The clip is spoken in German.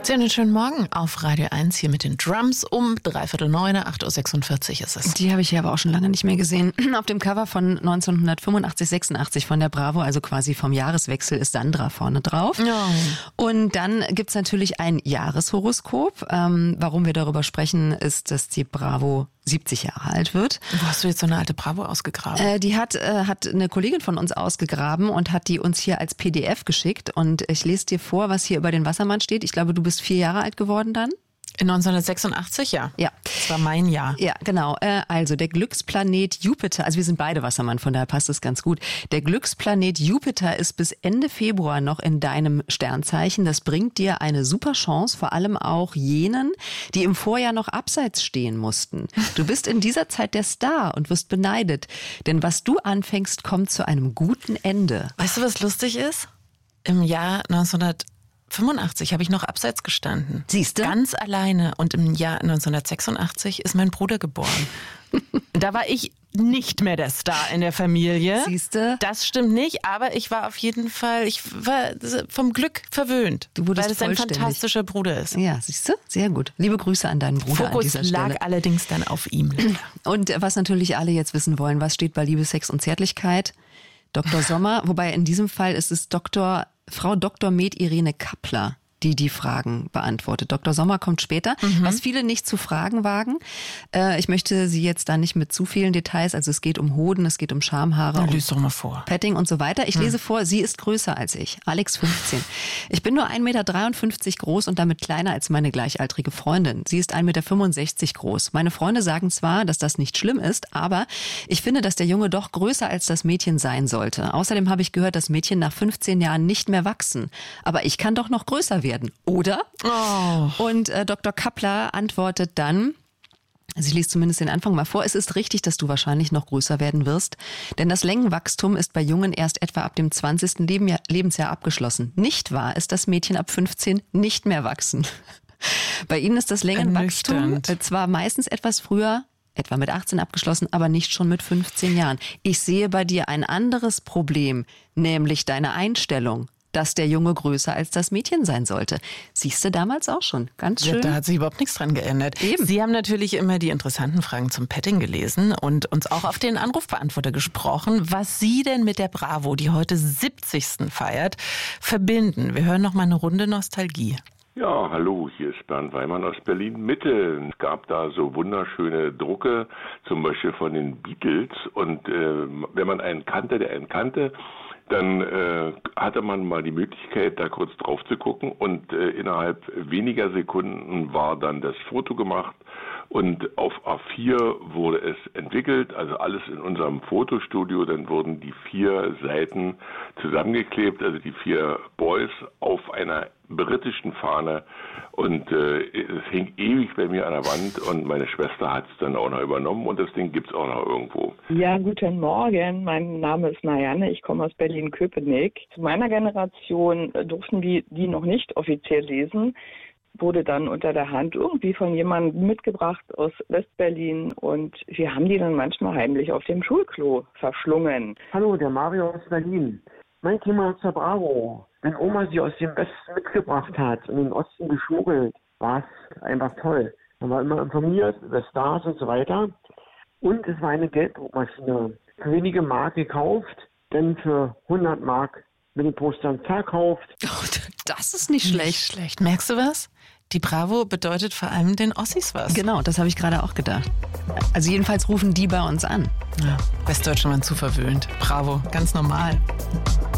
Einen schönen Morgen auf Radio 1 hier mit den Drums um 8:45, 8:46 ist es. Die habe ich hier aber auch schon lange nicht mehr gesehen. Auf dem Cover von 1985, 86 von der Bravo, also quasi vom Jahreswechsel, ist Sandra vorne drauf. Ja. Und dann gibt's natürlich ein Jahreshoroskop. Warum wir darüber sprechen, ist, dass die Bravo 70 Jahre alt wird. Wo hast du jetzt so eine alte Bravo ausgegraben? Die hat eine Kollegin von uns ausgegraben und hat die uns hier als PDF geschickt. Und ich lese dir vor, was hier über den Wassermann steht. Ich glaube, du bist 4 Jahre alt geworden dann? In 1986, ja. Ja. Das war mein Jahr. Ja, genau. Also der Glücksplanet Jupiter, also wir sind beide Wassermann, von daher passt es ganz gut. Der Glücksplanet Jupiter ist bis Ende Februar noch in deinem Sternzeichen. Das bringt dir eine super Chance, vor allem auch jenen, die im Vorjahr noch abseits stehen mussten. Du bist in dieser Zeit der Star und wirst beneidet. Denn was du anfängst, kommt zu einem guten Ende. Weißt du, was lustig ist? Im Jahr 1985 habe ich noch abseits gestanden. Siehst du? Ganz alleine. Und im Jahr 1986 ist mein Bruder geboren. Da war ich nicht mehr der Star in der Familie. Siehst du? Das stimmt nicht, aber ich war auf jeden Fall, ich war vom Glück verwöhnt. Du wurdest weil es ein vollständig. fantastischer Bruder ist. Ja, siehst du? Sehr gut. Liebe Grüße an deinen Bruder an Fokus dieser Stelle. lag allerdings dann auf ihm. Und was natürlich alle jetzt wissen wollen, was steht bei Liebe, Sex und Zärtlichkeit? Dr. Sommer, wobei in diesem Fall ist es Frau Dr. Med Irene Kappler, die Fragen beantwortet. Dr. Sommer kommt später, was viele nicht zu fragen wagen. Ich möchte Sie jetzt da nicht mit zu vielen Details, also es geht um Hoden, es geht um Schamhaare, Lies doch mal vor. Petting und so weiter. Ich lese vor, sie ist größer als ich, Alex 15. Ich bin nur 1,53 Meter groß und damit kleiner als meine gleichaltrige Freundin. Sie ist 1,65 Meter groß. Meine Freunde sagen zwar, dass das nicht schlimm ist, aber ich finde, dass der Junge doch größer als das Mädchen sein sollte. Außerdem habe ich gehört, dass Mädchen nach 15 Jahren nicht mehr wachsen. Aber ich kann doch noch größer werden. Oder? Oh. Und Dr. Kappler antwortet dann, sie liest zumindest den Anfang mal vor, es ist richtig, dass du wahrscheinlich noch größer werden wirst, denn das Längenwachstum ist bei Jungen erst etwa ab dem 20. Lebensjahr abgeschlossen. Nicht wahr ist, dass Mädchen ab 15 nicht mehr wachsen. Bei ihnen ist das Längenwachstum zwar meistens etwas früher, etwa mit 18 abgeschlossen, aber nicht schon mit 15 Jahren. Ich sehe bei dir ein anderes Problem, nämlich deine Einstellung, dass der Junge größer als das Mädchen sein sollte. Siehst du damals auch schon. Ganz schön. Ja, da hat sich überhaupt nichts dran geändert. Eben. Sie haben natürlich immer die interessanten Fragen zum Petting gelesen und uns auch auf den Anrufbeantworter gesprochen, was Sie denn mit der Bravo, die heute 70. feiert, verbinden. Wir hören noch mal eine Runde Nostalgie. Ja, hallo, hier ist Bernd Weimann aus Berlin-Mitte. Es gab da so wunderschöne Drucke, zum Beispiel von den Beatles. Und wenn man einen kannte, der einen kannte, dann hatte man mal die Möglichkeit, da kurz drauf zu gucken. Und innerhalb weniger Sekunden war dann das Foto gemacht. Und auf A4 wurde es entwickelt, also alles in unserem Fotostudio. Dann wurden die 4 Seiten zusammengeklebt, also die 4 Boys auf einer britischen Fahne. Und es hing ewig bei mir an der Wand und meine Schwester hat es dann auch noch übernommen und das Ding gibt's auch noch irgendwo. Ja, guten Morgen. Mein Name ist Marianne. Ich komme aus Berlin-Köpenick. Zu meiner Generation durften die noch nicht offiziell lesen. Wurde dann unter der Hand irgendwie von jemandem mitgebracht aus Westberlin und wir haben die dann manchmal heimlich auf dem Schulklo verschlungen. Hallo, der Mario aus Berlin. Mein Thema ist der Bravo. Wenn Oma sie aus dem Westen mitgebracht hat und in den Osten geschmuggelt, war es einfach toll. Man war immer informiert über Stars und so weiter. Und es war eine Gelddruckmaschine. Für wenige Mark gekauft, dann für 100 Mark mit den Postern verkauft. Oh, das ist nicht schlecht. Schlecht. Merkst du was? Die Bravo bedeutet vor allem den Ossis was. Genau, das habe ich gerade auch gedacht. Also jedenfalls rufen die bei uns an. Ja, Westdeutschen waren zu verwöhnt. Bravo, ganz normal.